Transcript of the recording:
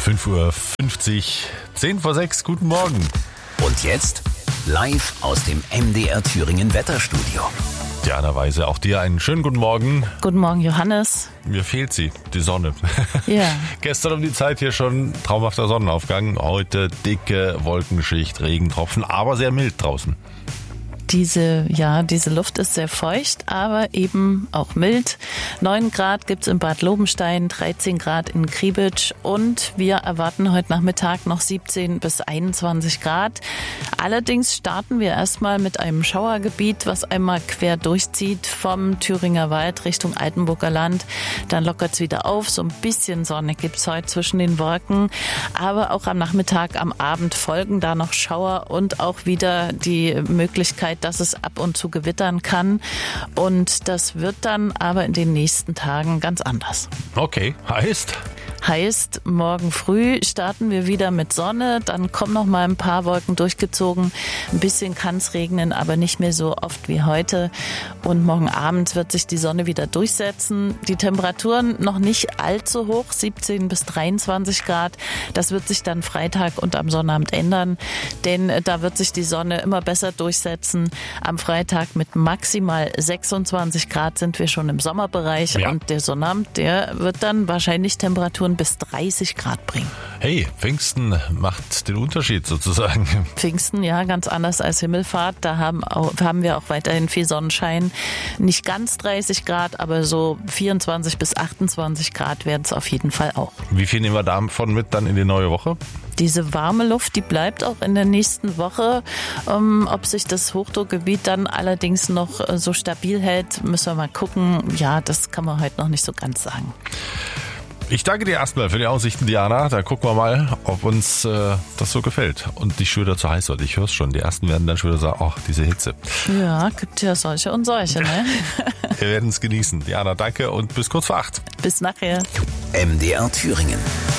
5:50 Uhr, 10 vor 6, guten Morgen. Und jetzt live aus dem MDR Thüringen Wetterstudio. Diana Weise, auch dir einen schönen guten Morgen. Guten Morgen, Johannes. Mir fehlt sie, die Sonne. Ja. Gestern um die Zeit hier schon traumhafter Sonnenaufgang. Heute dicke Wolkenschicht, Regentropfen, aber sehr mild draußen. Diese Luft ist sehr feucht, aber eben auch mild. 9 Grad gibt's in Bad Lobenstein, 13 Grad in Kriebitsch und wir erwarten heute Nachmittag noch 17 bis 21 Grad. Allerdings starten wir erstmal mit einem Schauergebiet, was einmal quer durchzieht vom Thüringer Wald Richtung Altenburger Land. Dann lockert's wieder auf, so ein bisschen Sonne gibt's heute zwischen den Wolken. Aber auch am Nachmittag, am Abend folgen da noch Schauer und auch wieder die Möglichkeit, dass es ab und zu gewittern kann. Und das wird dann aber in den nächsten Tagen ganz anders. Okay, heißt, morgen früh starten wir wieder mit Sonne, dann kommen noch mal ein paar Wolken durchgezogen. Ein bisschen kann es regnen, aber nicht mehr so oft wie heute. Und morgen Abend wird sich die Sonne wieder durchsetzen. Die Temperaturen noch nicht allzu hoch, 17 bis 23 Grad. Das wird sich dann Freitag und am Sonnabend ändern, denn da wird sich die Sonne immer besser durchsetzen. Am Freitag mit maximal 26 Grad sind wir schon im Sommerbereich. Ja. Und der Sonnabend, der wird dann wahrscheinlich Temperaturen bis 30 Grad bringen. Hey, Pfingsten macht den Unterschied sozusagen. Pfingsten, ja, ganz anders als Himmelfahrt. Da haben wir auch weiterhin viel Sonnenschein. Nicht ganz 30 Grad, aber so 24 bis 28 Grad werden es auf jeden Fall auch. Wie viel nehmen wir davon mit dann in die neue Woche? Diese warme Luft, die bleibt auch in der nächsten Woche. Ob sich das Hochdruckgebiet dann allerdings noch so stabil hält, müssen wir mal gucken. Ja, das kann man heute noch nicht so ganz sagen. Ich danke dir erstmal für die Aussichten, Diana. Da gucken wir mal, ob uns das so gefällt und nicht schon wieder zu heiß wird. Ich höre es schon. Die ersten werden dann schon wieder sagen, ach, diese Hitze. Ja, gibt ja solche und solche, ne? Wir werden es genießen. Diana, danke und bis kurz vor 8. Bis nachher. MDR Thüringen.